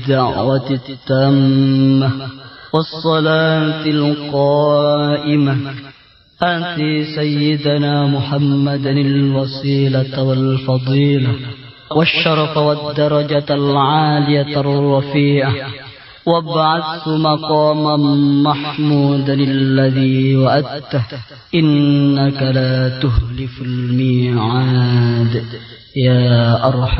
الدعوة التامة والصلاة القائمة آت سيدنا محمدا الوسيلة والفضيلة والشرف والدرجة العالية الرفيعة وابعث مقاما محمودا الذي وعدته إنك لا تخلف الميعاد يا أرحم